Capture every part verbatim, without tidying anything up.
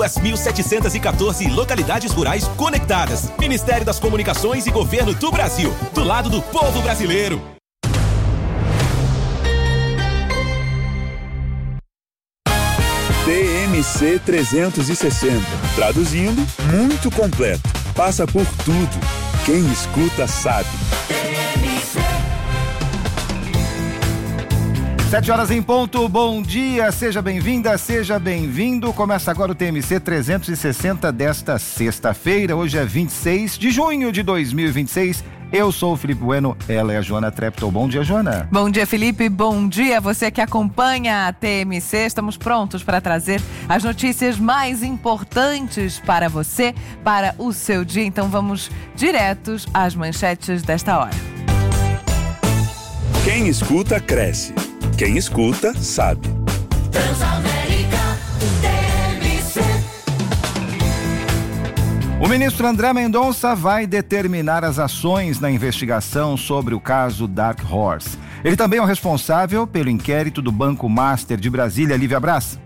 duas mil setecentas e quatorze localidades rurais conectadas. Ministério das Comunicações e Governo do Brasil. Do lado do povo brasileiro. T M C trezentos e sessenta. Traduzindo, muito completo. Passa por tudo. Quem escuta sabe. Sete horas em ponto, bom dia, seja bem-vinda, seja bem-vindo. Começa agora o T M C trezentos e sessenta desta sexta-feira. Hoje é vinte e seis de junho de dois mil e vinte e seis. Eu sou o Felipe Bueno, ela é a Joana Treptow. Bom dia, Joana. Bom dia, Felipe. Bom dia, você que acompanha a T M C. Estamos prontos para trazer as notícias mais importantes para você, para o seu dia. Então vamos diretos às manchetes desta hora. Quem escuta, cresce. Quem escuta, sabe. Transamérica, T M C. O ministro André Mendonça vai determinar as ações na investigação sobre o caso Dark Horse. Ele também é o responsável pelo inquérito do Banco Master de Brasília. Lívia Braz.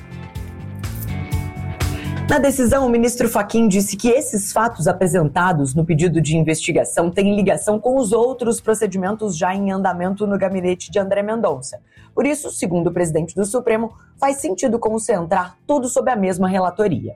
Na decisão, o ministro Fachin disse que esses fatos apresentados no pedido de investigação têm ligação com os outros procedimentos já em andamento no gabinete de André Mendonça. Por isso, segundo o presidente do Supremo, faz sentido concentrar tudo sob a mesma relatoria.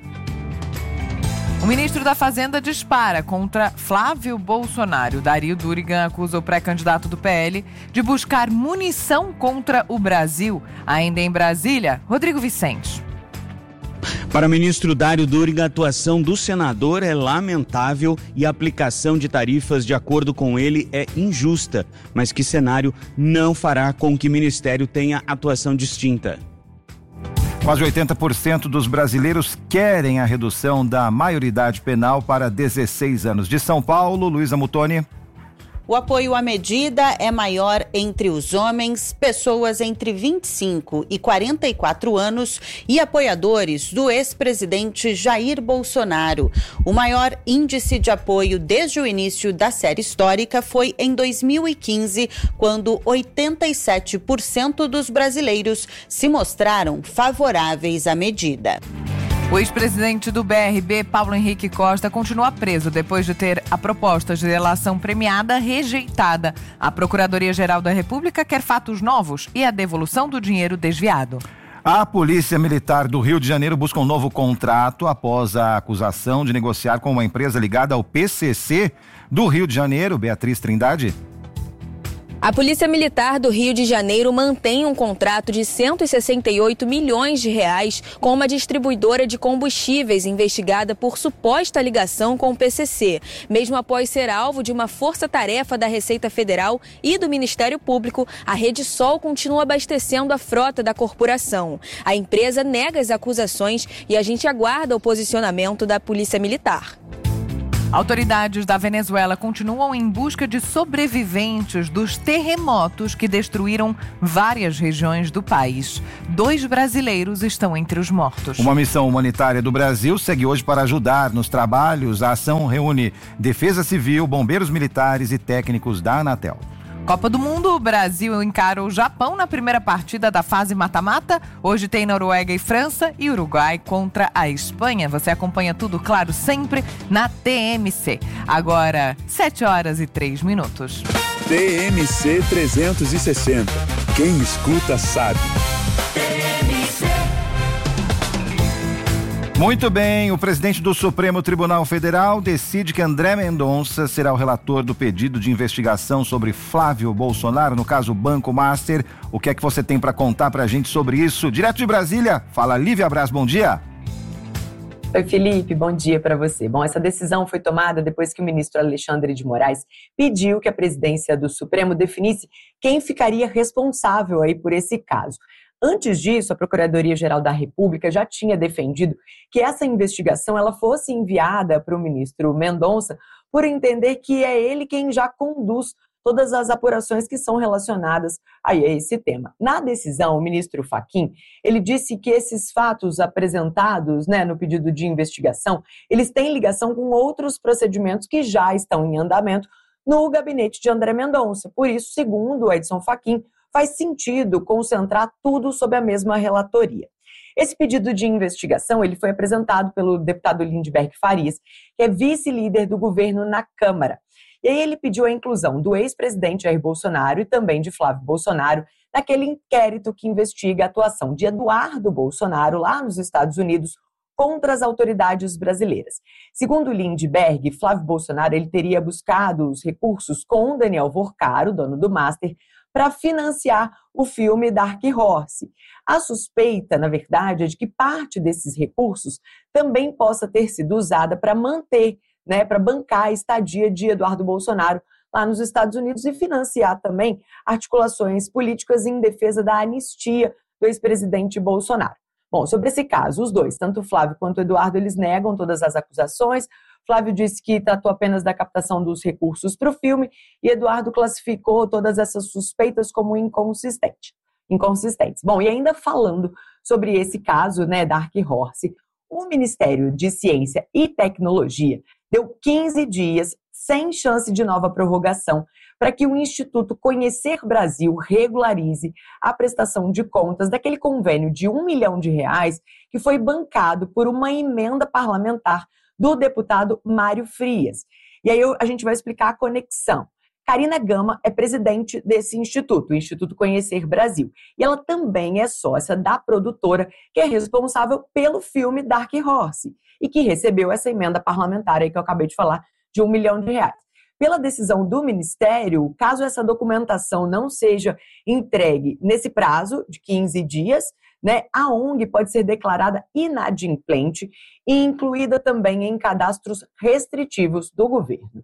O ministro da Fazenda dispara contra Flávio Bolsonaro. Dario Durigan acusa o pré-candidato do P L de buscar munição contra o Brasil. Ainda em Brasília, Rodrigo Vicente. Para o ministro Dario Durigan, a atuação do senador é lamentável e a aplicação de tarifas de acordo com ele é injusta, mas que cenário não fará com que o ministério tenha atuação distinta. Quase oitenta por cento dos brasileiros querem a redução da maioridade penal para dezesseis anos. De São Paulo, Luísa Mutoni. O apoio à medida é maior entre os homens, pessoas entre vinte e cinco e quarenta e quatro anos e apoiadores do ex-presidente Jair Bolsonaro. O maior índice de apoio desde o início da série histórica foi em dois mil e quinze, quando oitenta e sete por cento dos brasileiros se mostraram favoráveis à medida. O ex-presidente do B R B, Paulo Henrique Costa, continua preso depois de ter a proposta de delação premiada rejeitada. A Procuradoria-Geral da República quer fatos novos e a devolução do dinheiro desviado. A Polícia Militar do Rio de Janeiro busca um novo contrato após a acusação de negociar com uma empresa ligada ao P C C do Rio de Janeiro. Beatriz Trindade. A Polícia Militar do Rio de Janeiro mantém um contrato de cento e sessenta e oito milhões de reais com uma distribuidora de combustíveis investigada por suposta ligação com o P C C. Mesmo após ser alvo de uma força-tarefa da Receita Federal e do Ministério Público, a Rede Sol continua abastecendo a frota da corporação. A empresa nega as acusações e a gente aguarda o posicionamento da Polícia Militar. Autoridades da Venezuela continuam em busca de sobreviventes dos terremotos que destruíram várias regiões do país. Dois brasileiros estão entre os mortos. Uma missão humanitária do Brasil segue hoje para ajudar nos trabalhos. A ação reúne Defesa Civil, bombeiros militares e técnicos da Anatel. Copa do Mundo, o Brasil encara o Japão na primeira partida da fase mata-mata. Hoje tem Noruega e França e Uruguai contra a Espanha. Você acompanha tudo, claro, sempre na T M C. Agora, sete horas e três minutos. T M C trezentos e sessenta. Quem escuta sabe. Muito bem, o presidente do Supremo Tribunal Federal decide que André Mendonça será o relator do pedido de investigação sobre Flávio Bolsonaro, no caso Banco Master. O que é que você tem para contar para a gente sobre isso? Direto de Brasília, fala Lívia Braz, bom dia. Oi, Felipe, bom dia para você. Bom, essa decisão foi tomada depois que o ministro Alexandre de Moraes pediu que a presidência do Supremo definisse quem ficaria responsável aí por esse caso. Antes disso, a Procuradoria-Geral da República já tinha defendido que essa investigação ela fosse enviada para o ministro Mendonça por entender que é ele quem já conduz todas as apurações que são relacionadas aí a esse tema. Na decisão, o ministro Fachin, ele disse que esses fatos apresentados, né, no pedido de investigação, eles têm ligação com outros procedimentos que já estão em andamento no gabinete de André Mendonça. Por isso, segundo Edson Fachin, faz sentido concentrar tudo sob a mesma relatoria. Esse pedido de investigação ele foi apresentado pelo deputado Lindbergh Farias, que é vice-líder do governo na Câmara. E aí ele pediu a inclusão do ex-presidente Jair Bolsonaro e também de Flávio Bolsonaro naquele inquérito que investiga a atuação de Eduardo Bolsonaro lá nos Estados Unidos contra as autoridades brasileiras. Segundo Lindbergh, Flávio Bolsonaro ele teria buscado os recursos com Daniel Vorcaro, dono do Master, para financiar o filme Dark Horse. A suspeita, na verdade, é de que parte desses recursos também possa ter sido usada para manter, né, para bancar a estadia de Eduardo Bolsonaro lá nos Estados Unidos e financiar também articulações políticas em defesa da anistia do ex-presidente Bolsonaro. Bom, sobre esse caso, os dois, tanto o Flávio quanto o Eduardo, eles negam todas as acusações. Flávio disse que tratou apenas da captação dos recursos para o filme e Eduardo classificou todas essas suspeitas como inconsistente, inconsistentes. Bom, e ainda falando sobre esse caso, né, Dark Horse, o Ministério de Ciência e Tecnologia deu quinze dias sem chance de nova prorrogação para que o Instituto Conhecer Brasil regularize a prestação de contas daquele convênio de um milhão de reais que foi bancado por uma emenda parlamentar do deputado Mário Frias. E aí eu, a gente vai explicar a conexão. Karina Gama é presidente desse instituto, o Instituto Conhecer Brasil. E ela também é sócia da produtora que é responsável pelo filme Dark Horse e que recebeu essa emenda parlamentar aí que eu acabei de falar de um milhão de reais. Pela decisão do Ministério, caso essa documentação não seja entregue nesse prazo de quinze dias, né, a O N G pode ser declarada inadimplente e incluída também em cadastros restritivos do governo.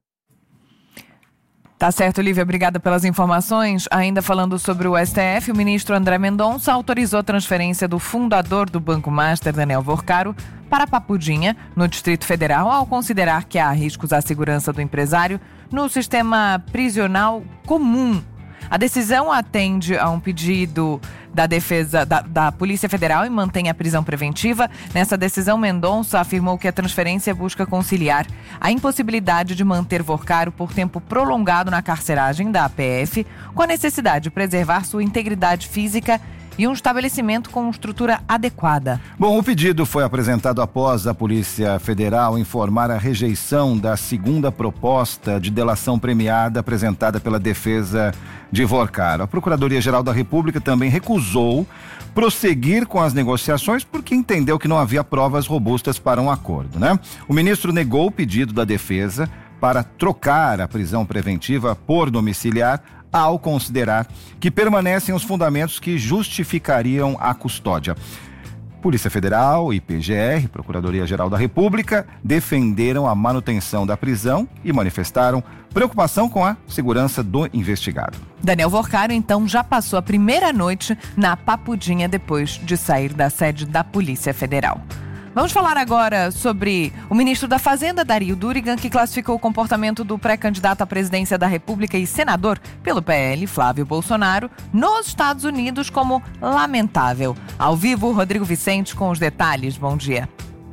Tá certo, Lívia, obrigada pelas informações. Ainda falando sobre o S T F, o ministro André Mendonça autorizou a transferência do fundador do Banco Master, Daniel Vorcaro, para Papudinha, no Distrito Federal, ao considerar que há riscos à segurança do empresário no sistema prisional comum. A decisão atende a um pedido da defesa da, da Polícia Federal e mantém a prisão preventiva. Nessa decisão, Mendonça afirmou que a transferência busca conciliar a impossibilidade de manter Vorcaro por tempo prolongado na carceragem da A P F com a necessidade de preservar sua integridade física e um estabelecimento com estrutura adequada. Bom, o pedido foi apresentado após a Polícia Federal informar a rejeição da segunda proposta de delação premiada apresentada pela defesa de Vorcaro. A Procuradoria-Geral da República também recusou prosseguir com as negociações porque entendeu que não havia provas robustas para um acordo, né? O ministro negou o pedido da defesa para trocar a prisão preventiva por domiciliar ao considerar que permanecem os fundamentos que justificariam a custódia. Polícia Federal, I P G R, Procuradoria-Geral da República, defenderam a manutenção da prisão e manifestaram preocupação com a segurança do investigado. Daniel Vorcaro, então, já passou a primeira noite na Papudinha depois de sair da sede da Polícia Federal. Vamos falar agora sobre o ministro da Fazenda, Dario Durigan, que classificou o comportamento do pré-candidato à presidência da República e senador pelo P L, Flávio Bolsonaro, nos Estados Unidos como lamentável. Ao vivo, Rodrigo Vicente com os detalhes. Bom dia.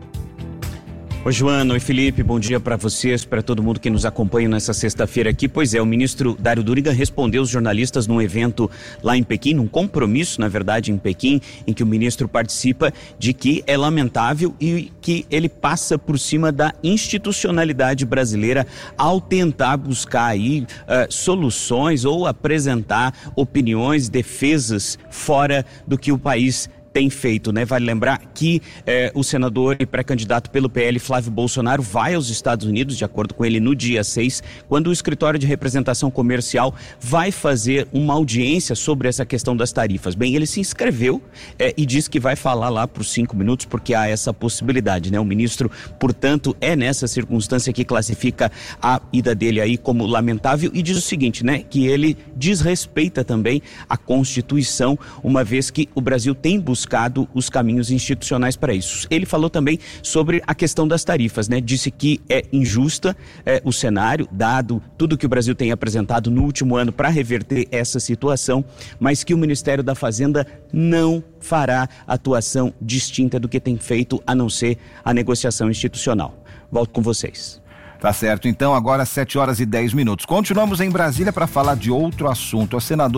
Oi, Joana, oi, Felipe, bom dia para vocês, para todo mundo que nos acompanha nessa sexta-feira aqui. Pois é, o ministro Dario Durigan respondeu aos jornalistas num evento lá em Pequim, num compromisso, na verdade, em Pequim, em que o ministro participa, de que é lamentável e que ele passa por cima da institucionalidade brasileira ao tentar buscar aí uh, soluções ou apresentar opiniões, defesas fora do que o país tem feito, né? Vale lembrar que eh, o senador e pré-candidato pelo P L, Flávio Bolsonaro, vai aos Estados Unidos, de acordo com ele, no dia seis, quando o escritório de representação comercial vai fazer uma audiência sobre essa questão das tarifas. Bem, ele se inscreveu eh, e diz que vai falar lá por cinco minutos, porque há essa possibilidade, né? O ministro, portanto, é nessa circunstância que classifica a ida dele aí como lamentável e diz o seguinte, né? Que ele desrespeita também a Constituição, uma vez que o Brasil tem buscado os caminhos institucionais para isso. Ele falou também sobre a questão das tarifas, né? Disse que é injusta é, o cenário, dado tudo que o Brasil tem apresentado no último ano para reverter essa situação, mas que o Ministério da Fazenda não fará atuação distinta do que tem feito, a não ser a negociação institucional. Volto com vocês. Tá certo, então agora sete horas e dez minutos. Continuamos em Brasília para falar de outro assunto. A senadora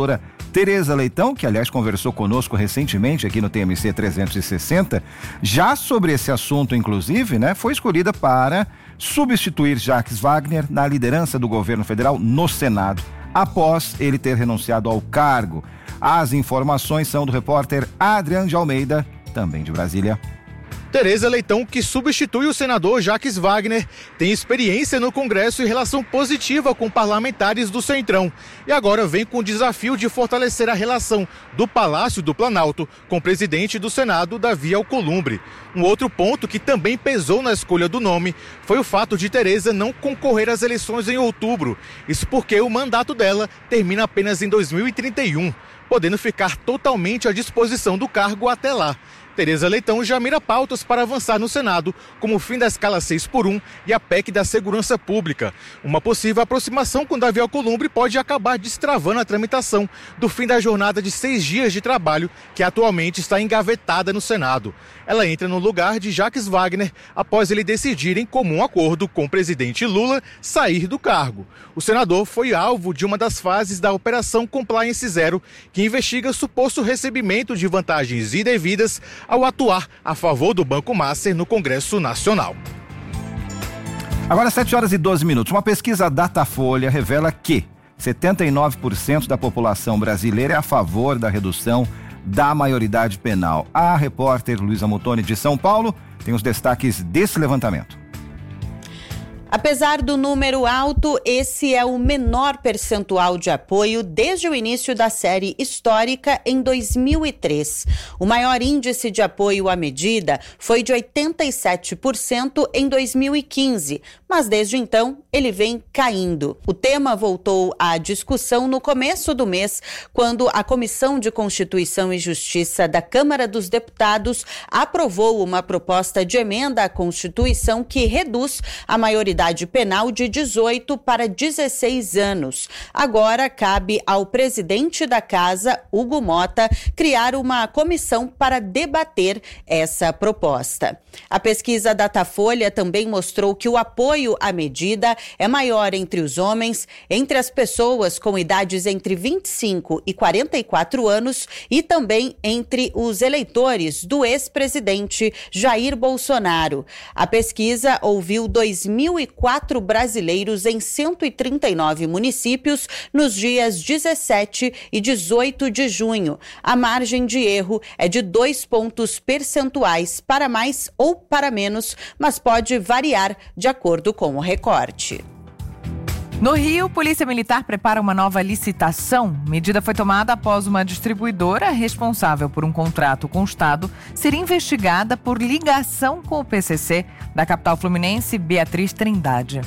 Tereza Leitão, que aliás conversou conosco recentemente aqui no T M C trezentos e sessenta, já sobre esse assunto inclusive, né, foi escolhida para substituir Jacques Wagner na liderança do governo federal no Senado, após ele ter renunciado ao cargo. As informações são do repórter Adriano de Almeida, também de Brasília. Tereza Leitão, que substitui o senador Jacques Wagner, tem experiência no Congresso e relação positiva com parlamentares do Centrão. E agora vem com o desafio de fortalecer a relação do Palácio do Planalto com o presidente do Senado, Davi Alcolumbre. Um outro ponto que também pesou na escolha do nome foi o fato de Tereza não concorrer às eleições em outubro. Isso porque o mandato dela termina apenas em dois mil e trinta e um, podendo ficar totalmente à disposição do cargo até lá. Tereza Leitão já mira pautas para avançar no Senado, como o fim da escala seis por um e a P E C da Segurança Pública. Uma possível aproximação com Davi Alcolumbre pode acabar destravando a tramitação do fim da jornada de seis dias de trabalho, que atualmente está engavetada no Senado. Ela entra no lugar de Jacques Wagner após ele decidir, em comum acordo com o presidente Lula, sair do cargo. O senador foi alvo de uma das fases da Operação Compliance Zero, que investiga suposto recebimento de vantagens indevidas ao atuar a favor do Banco Master no Congresso Nacional. Agora sete horas e doze minutos. Uma pesquisa Datafolha revela que setenta e nove por cento da população brasileira é a favor da redução da maioridade penal. A repórter Luísa Mutoni, de São Paulo, tem os destaques desse levantamento. Apesar do número alto, esse é o menor percentual de apoio desde o início da série histórica em dois mil e três. O maior índice de apoio à medida foi de oitenta e sete por cento em dois mil e quinze, mas desde então ele vem caindo. O tema voltou à discussão no começo do mês, quando a Comissão de Constituição e Justiça da Câmara dos Deputados aprovou uma proposta de emenda à Constituição que reduz a maioridade penal de dezoito para dezesseis anos. Agora cabe ao presidente da casa, Hugo Mota, criar uma comissão para debater essa proposta. A pesquisa Datafolha também mostrou que o apoio à medida é maior entre os homens, entre as pessoas com idades entre vinte e cinco e quarenta e quatro anos e também entre os eleitores do ex-presidente Jair Bolsonaro. A pesquisa ouviu dois mil e quatro brasileiros em cento e trinta e nove municípios nos dias dezessete e dezoito de junho. A margem de erro é de dois pontos percentuais para mais ou para menos, mas pode variar de acordo com o recorte. No Rio, Polícia Militar prepara uma nova licitação. Medida foi tomada após uma distribuidora responsável por um contrato com o Estado ser investigada por ligação com o P C C da capital fluminense, Beatriz Trindade.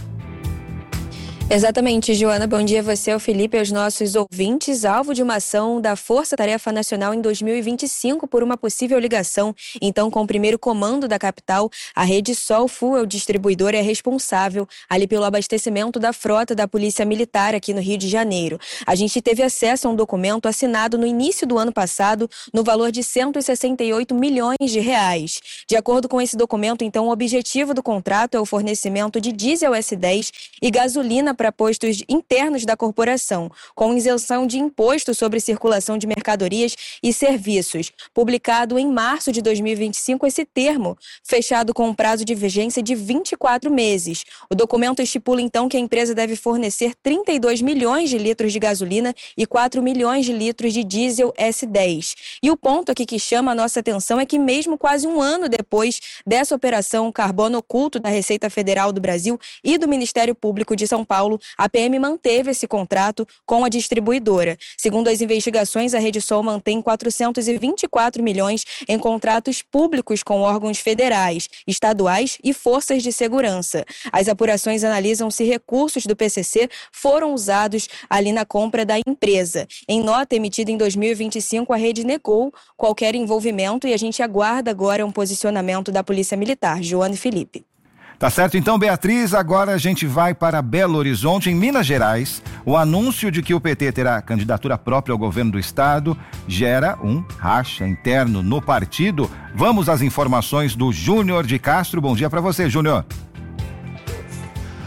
Exatamente, Joana. Bom dia a você, ao Felipe e aos nossos ouvintes. Alvo de uma ação da Força Tarefa Nacional em dois mil e vinte e cinco por uma possível ligação, então, com o primeiro comando da capital, a Rede Sol Fuel Distribuidora é responsável ali pelo abastecimento da frota da Polícia Militar aqui no Rio de Janeiro. A gente teve acesso a um documento assinado no início do ano passado no valor de cento e sessenta e oito milhões de reais. De acordo com esse documento, então, o objetivo do contrato é o fornecimento de diesel S dez e gasolina para postos internos da corporação, com isenção de imposto sobre circulação de mercadorias e serviços. Publicado em março de dois mil e vinte e cinco, esse termo, fechado com um prazo de vigência de vinte e quatro meses. O documento estipula, então, que a empresa deve fornecer trinta e dois milhões de litros de gasolina e quatro milhões de litros de diesel S dez. E o ponto aqui que chama a nossa atenção é que mesmo quase um ano depois dessa operação Carbono Oculto da Receita Federal do Brasil e do Ministério Público de São Paulo, a P M manteve esse contrato com a distribuidora. Segundo as investigações, a Rede Sol mantém quatrocentos e vinte e quatro milhões em contratos públicos com órgãos federais, estaduais e forças de segurança. As apurações analisam se recursos do P C C foram usados ali na compra da empresa. Em nota emitida em dois mil e vinte e cinco, a rede negou qualquer envolvimento e a gente aguarda agora um posicionamento da Polícia Militar. Joana e Felipe. Tá certo, então, Beatriz, agora a gente vai para Belo Horizonte, em Minas Gerais. O anúncio de que o P T terá candidatura própria ao governo do estado gera um racha interno no partido. Vamos às informações do Júnior de Castro. Bom dia para você, Júnior.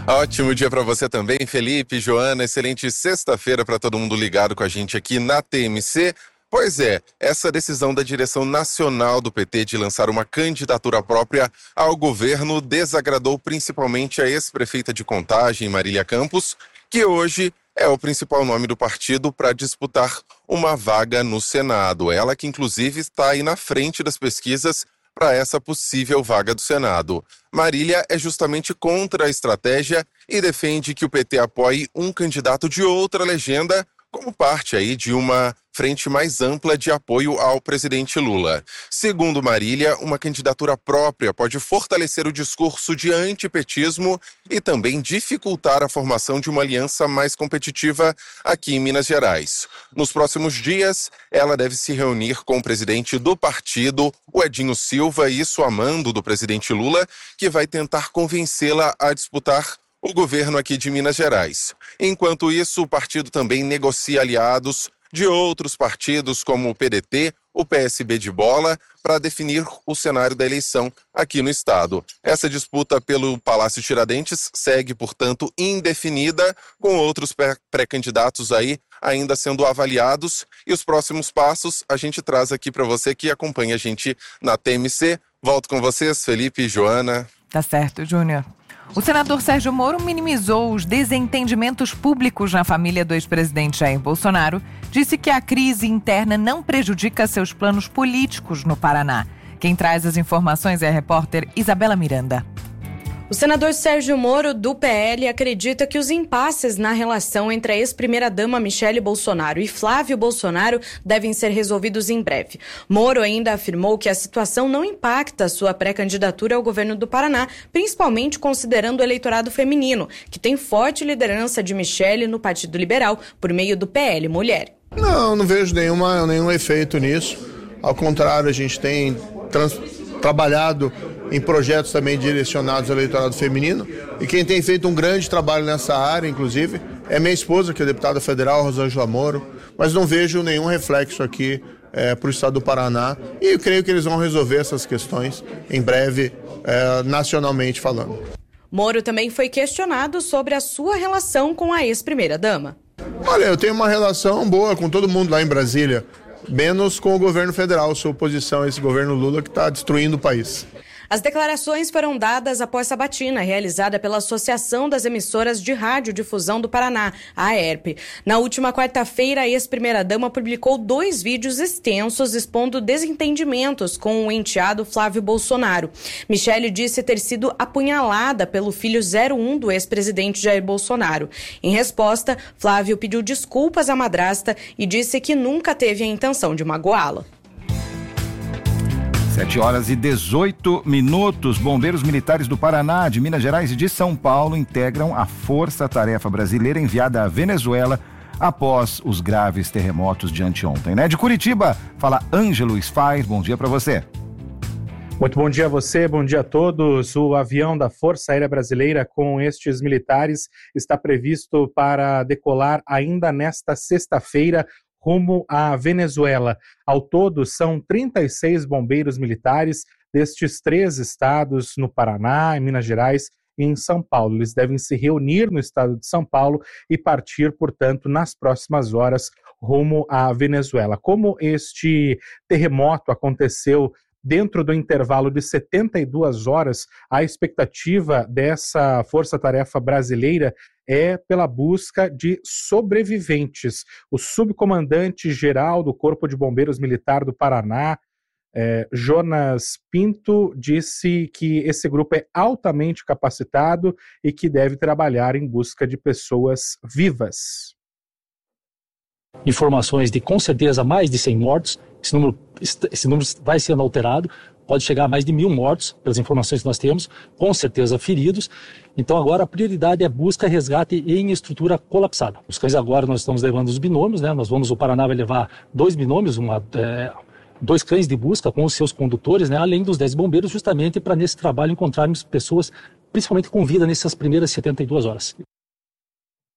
Ótimo dia para você também, Felipe, Joana. Excelente sexta-feira para todo mundo ligado com a gente aqui na T M C. Pois é, essa decisão da direção nacional do P T de lançar uma candidatura própria ao governo desagradou principalmente a ex-prefeita de Contagem, Marília Campos, que hoje é o principal nome do partido para disputar uma vaga no Senado. Ela que inclusive está aí na frente das pesquisas para essa possível vaga do Senado. Marília é justamente contra a estratégia e defende que o P T apoie um candidato de outra legenda como parte aí de uma frente mais ampla de apoio ao presidente Lula. Segundo Marília, uma candidatura própria pode fortalecer o discurso de antipetismo e também dificultar a formação de uma aliança mais competitiva aqui em Minas Gerais. Nos próximos dias, ela deve se reunir com o presidente do partido, o Edinho Silva, e isso a mando do presidente Lula, que vai tentar convencê-la a disputar o governo aqui de Minas Gerais. Enquanto isso, o partido também negocia aliados de outros partidos como o P D T, o P S B de Bola, para definir o cenário da eleição aqui no estado. Essa disputa pelo Palácio Tiradentes segue, portanto, indefinida, com outros pré-candidatos aí ainda sendo avaliados, e os próximos passos a gente traz aqui para você que acompanha a gente na T M C. Volto com vocês, Felipe e Joana. Tá certo, Júnior. O senador Sérgio Moro minimizou os desentendimentos públicos na família do ex-presidente Jair Bolsonaro, disse que a crise interna não prejudica seus planos políticos no Paraná. Quem traz as informações é a repórter Isabela Miranda. O senador Sérgio Moro, do P L, acredita que os impasses na relação entre a ex-primeira-dama Michele Bolsonaro e Flávio Bolsonaro devem ser resolvidos em breve. Moro ainda afirmou que a situação não impacta sua pré-candidatura ao governo do Paraná, principalmente considerando o eleitorado feminino, que tem forte liderança de Michele no Partido Liberal por meio do P L Mulher. Não, não vejo nenhuma, nenhum efeito nisso. Ao contrário, a gente tem trans, trabalhado em projetos também direcionados ao eleitorado feminino, e quem tem feito um grande trabalho nessa área, inclusive, é minha esposa, que é deputada federal, Rosângela Moro, mas não vejo nenhum reflexo aqui é, para o estado do Paraná, e eu creio que eles vão resolver essas questões em breve, é, nacionalmente falando. Moro também foi questionado sobre a sua relação com a ex-primeira-dama. Olha, eu tenho uma relação boa com todo mundo lá em Brasília, menos com o governo federal, sua oposição a esse governo Lula que está destruindo o país. As declarações foram dadas após sabatina realizada pela Associação das Emissoras de Radiodifusão do Paraná, a A E R P. Na última quarta-feira, a ex-primeira-dama publicou dois vídeos extensos expondo desentendimentos com o enteado Flávio Bolsonaro. Michele disse ter sido apunhalada pelo filho zero um do ex-presidente Jair Bolsonaro. Em resposta, Flávio pediu desculpas à madrasta e disse que nunca teve a intenção de magoá-la. sete horas e dezoito minutos. Bombeiros militares do Paraná, de Minas Gerais e de São Paulo integram a Força-Tarefa Brasileira enviada à Venezuela após os graves terremotos de anteontem, né? De Curitiba, fala Ângelo Sfais. Bom dia para você. Muito bom dia a você, bom dia a todos. O avião da Força Aérea Brasileira com estes militares está previsto para decolar ainda nesta sexta-feira rumo à Venezuela. Ao todo, são trinta e seis bombeiros militares destes três estados, no Paraná, em Minas Gerais e em São Paulo. Eles devem se reunir no estado de São Paulo e partir, portanto, nas próximas horas rumo à Venezuela. Como este terremoto aconteceu dentro do intervalo de setenta e duas horas, a expectativa dessa força-tarefa brasileira é pela busca de sobreviventes. O subcomandante-geral do Corpo de Bombeiros Militar do Paraná, eh, Jonas Pinto, disse que esse grupo é altamente capacitado e que deve trabalhar em busca de pessoas vivas. Informações de, com certeza, mais de cem mortos. Esse número, esse número vai sendo alterado, pode chegar a mais de mil mortos, pelas informações que nós temos, com certeza feridos. Então agora a prioridade é busca, resgate em estrutura colapsada. Os cães agora nós estamos levando os binômios, né? Nós vamos, o Paraná vai levar dois binômios, uma, é, dois cães de busca com os seus condutores, né? Além dos dez bombeiros, justamente para nesse trabalho encontrarmos pessoas, principalmente com vida nessas primeiras setenta e duas horas.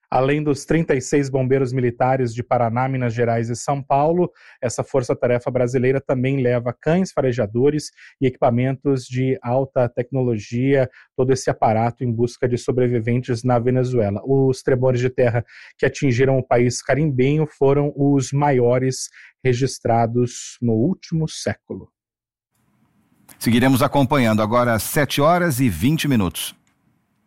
Além dos trinta e seis bombeiros militares de Paraná, Minas Gerais e São Paulo, essa força-tarefa brasileira também leva cães farejadores e equipamentos de alta tecnologia, todo esse aparato em busca de sobreviventes na Venezuela. Os tremores de terra que atingiram o país carimbenho foram os maiores registrados no último século. Seguiremos acompanhando agora às sete horas e vinte minutos.